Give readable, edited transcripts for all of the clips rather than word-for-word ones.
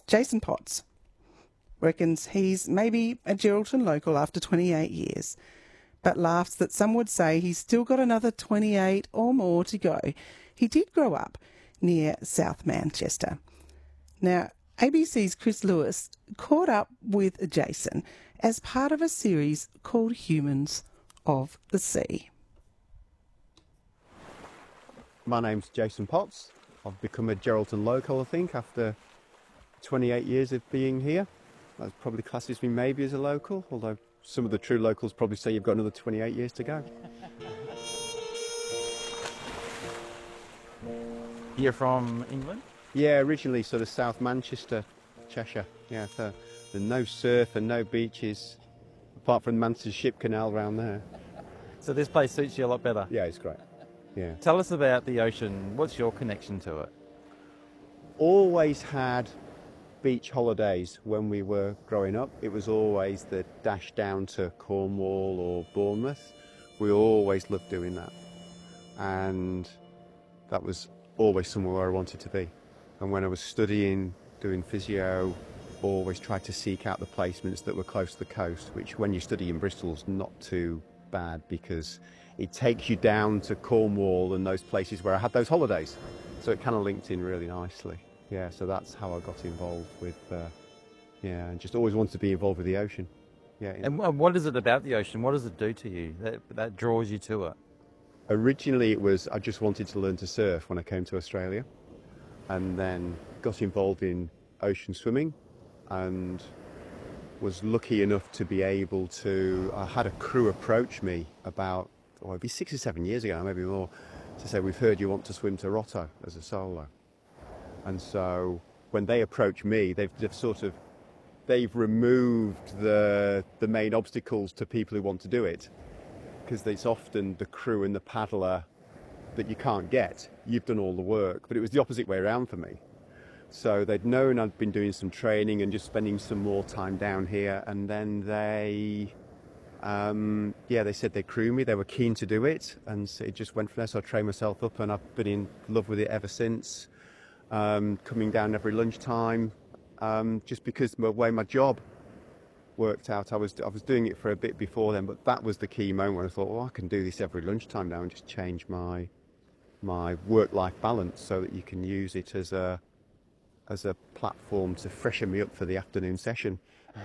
Jason Potts reckons he's maybe a Geraldton local after 28 years, but laughs that some would say he's still got another 28 or more to go. He did grow up near South Manchester. Now, ABC's Chris Lewis caught up with Jason as part of a series called Humans of the Sea. My name's Jason Potts. I've become a Geraldton local, I think, after 28 years of being here. That probably classes me maybe as a local, although some of the true locals probably say you've got another 28 years to go. You're from England? Yeah, originally sort of South Manchester, Cheshire. Yeah, so there's no surf and no beaches, apart from Manchester Ship Canal around there. So this place suits you a lot better? Yeah, it's great. Yeah. Tell us about the ocean. What's your connection to it? Always had beach holidays when we were growing up. It was always the dash down to Cornwall or Bournemouth. We always loved doing that. And that was always somewhere where I wanted to be. And when I was studying, doing physio, always tried to seek out the placements that were close to the coast, which when you study in Bristol is not too bad because it takes you down to Cornwall and those places where I had those holidays. So it kind of linked in really nicely. Yeah, so that's how I got involved with, and just always wanted to be involved with the ocean. Yeah. And what is it about the ocean? What does it do to you that draws you to it? Originally it was I just wanted to learn to surf when I came to Australia, and then got involved in ocean swimming and was lucky enough to be able to, I had a crew approach me about, it'd be 6 or 7 years ago, maybe more, to say, we've heard you want to swim to Roto as a solo. And so when they approach me, they've removed the main obstacles to people who want to do it, because it's often the crew and the paddler that you can't get. You've done all the work, but it was the opposite way around for me. So they'd known I'd been doing some training and just spending some more time down here, and then they said they'd crew me. They were keen to do it, and so it just went from there. So I trained myself up, and I've been in love with it ever since. Coming down every lunchtime, just because the way my job worked out. I was doing it for a bit before then, but that was the key moment when I thought, well, I can do this every lunchtime now and just change my work-life balance so that you can use it as a platform to freshen me up for the afternoon session.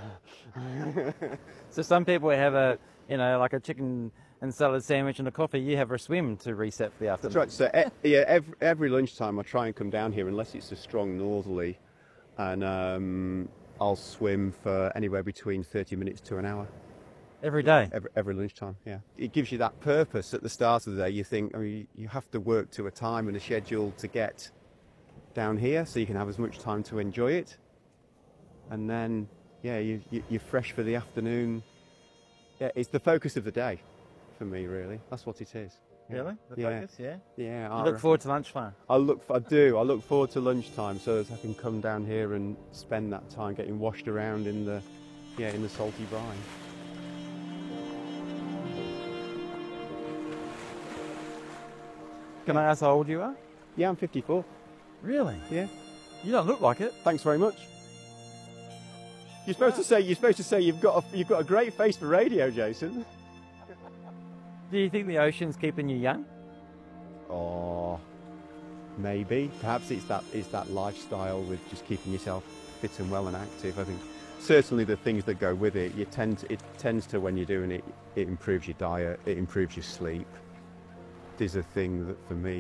So some people have like a chicken and salad sandwich and a coffee. You have a swim to reset for the afternoon. That's right. So every lunchtime I try and come down here unless it's a strong northerly, and I'll swim for anywhere between 30 minutes to an hour. Every day? Every lunchtime, yeah. It gives you that purpose at the start of the day. You think, you have to work to a time and a schedule to get down here so you can have as much time to enjoy it. And then, you're fresh for the afternoon. Yeah, it's the focus of the day for me, really. That's what it is. Really? The focus, yeah? Yeah. You look forward to lunchtime? I do. I look forward to lunchtime so that I can come down here and spend that time getting washed around in the salty brine. Can I ask how old you are? Yeah, I'm 54. Really? Yeah. You don't look like it. Thanks very much. You're supposed to say you've got a great face for radio, Jason. Do you think the ocean's keeping you young? Oh, maybe. Perhaps it's that lifestyle with just keeping yourself fit and well and active. I think certainly the things that go with it. It tends to when you're doing it, it improves your diet, it improves your sleep. There's a thing that for me